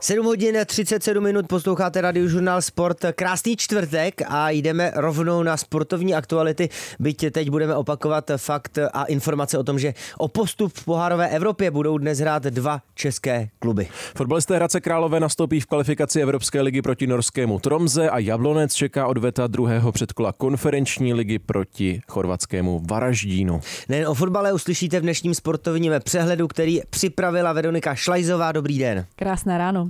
7 hodin 37 minut, posloucháte Radiožurnál Sport. Krásný čtvrtek a jdeme rovnou na sportovní aktuality, byť teď budeme opakovat fakt a informace o tom, že o postup v pohárové Evropě budou dnes hrát 2 české kluby. Fotbalisté Hradce Králové nastoupí v kvalifikaci Evropské ligy proti norskému Tromze a Jablonec čeká odveta druhého předkola konferenční ligy proti chorvatskému Varaždínu. Nejen o fotbale uslyšíte v dnešním sportovním přehledu, který připravila Veronika Šlajzová. Dobrý den. Krásné ráno.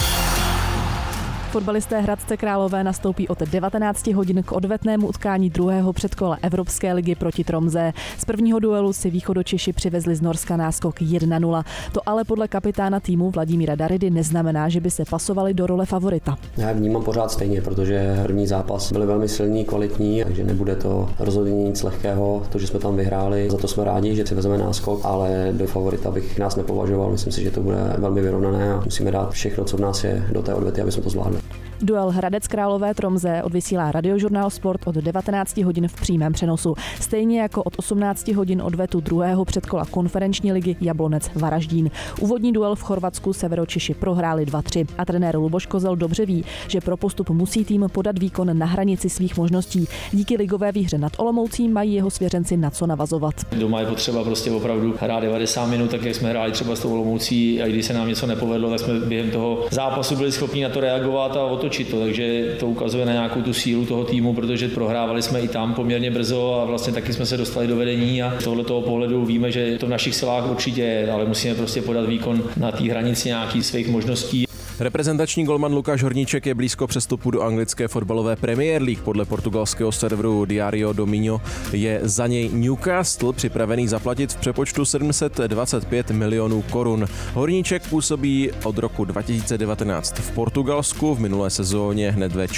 Fotbalisté Hradce Králové nastoupí od 19 hodin k odvetnému utkání druhého předkola Evropské ligy proti Tromze. Z prvního duelu si Východočeši přivezli z Norska náskok 1-0. To ale podle kapitána týmu Vladimíra Daridy neznamená, že by se pasovali do role favorita. Já vnímám pořád stejně, protože první zápas byl velmi silný, kvalitní, takže nebude to rozhodně nic lehkého. To, že jsme tam vyhráli, za to jsme rádi, že přivezeme náskok, ale do favorita bych nás nepovažoval. Myslím si, že to bude velmi vyrovnané a musíme dát všechno, co v nás je, do té odvety, aby jsme to zvládli. Duel Hradec Králové Tromze odvysílá Radiožurnál Sport od 19 hodin v přímém přenosu. Stejně jako od 18 hodin odvetu druhého předkola konferenční ligy Jablonec Varaždín. Úvodní duel v Chorvatsku Severočeši prohráli 2-3 a trenér Luboš Kozel dobře ví, že pro postup musí tým podat výkon na hranici svých možností. Díky ligové výhře nad Olomoucí mají jeho svěřenci na co navazovat. Doma je potřeba prostě opravdu hrát 90 minut, tak jak jsme hráli třeba s tou Olomoucí, a když se nám něco nepovedlo, tak jsme během toho zápasu byli schopni na to reagovat a otočit to, takže to ukazuje na nějakou tu sílu toho týmu, protože prohrávali jsme i tam poměrně brzo a vlastně taky jsme se dostali do vedení a z tohoto pohledu víme, že to v našich silách určitě je, ale musíme prostě podat výkon na té hranici nějakých svých možností. Reprezentační golman Lukáš Horníček je blízko přestupu do anglické fotbalové Premier League. Podle portugalského serveru Diario do Minho je za něj Newcastle připravený zaplatit v přepočtu 725 milionů korun. Horníček působí od roku 2019 v Portugalsku. V minulé sezóně hned ve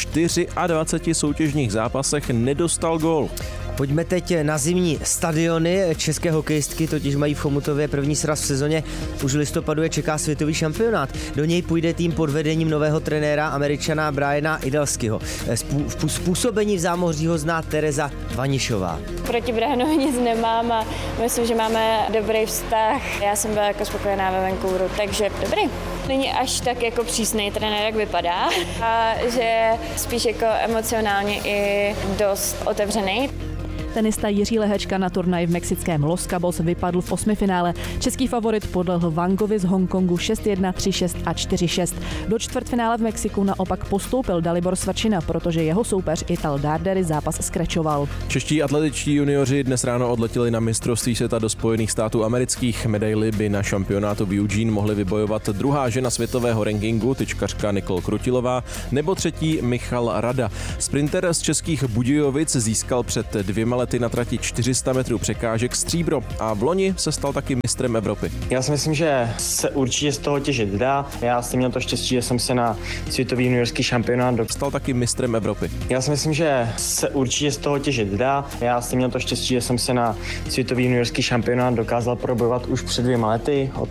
24 soutěžních zápasech nedostal gól. Pojďme teď na zimní stadiony. České hokejistky totiž mají v Chomutově první sraz v sezóně. Už v listopadu je čeká světový šampionát. Do něj půjde tým pod vedením nového trenéra Američana Briana Idalskyho. Způsobení v zámoří ho zná Tereza Vanišová. Proti Brianovi nic nemám a myslím, že máme dobrý vztah. Já jsem byla jako spokojená ve Vancouveru, takže dobrý. Není až tak jako přísnej trenér, jak vypadá, a že spíš jako emocionálně i dost otevřený. Tenista Jiří Lehečka na turnaji v mexickém Los Cabos vypadl v osmifinále. Český favorit podlehl Wangovi z Hongkongu 6-1, 3-6 a 4-6. Do čtvrtfinále v Mexiku naopak postoupil Dalibor Svačina, protože jeho soupeř Ital Dardery zápas skračoval. Čeští atletičtí junioři dnes ráno odletěli na mistrovství světa do Spojených států amerických. Medaili by na šampionátu v Eugene mohli vybojovat druhá žena světového rankingu, tyčkařka Nicole Krutilová, nebo třetí Michal Rada. Sprinter z českých Budějovic získal před 2 lety na trati 400 metrů překážek stříbro a v loni se stal taky mistrem Evropy. Já si myslím, že se určitě z toho těžit dá. Já jsem měl to štěstí, že jsem se na světový juniorský šampionát stal taky mistrem Evropy. Já si myslím, že se určitě z toho těžit dá. Já jsem měl to štěstí, že jsem se na světový juniorský šampionát dokázal probojovat už před 2 lety. Od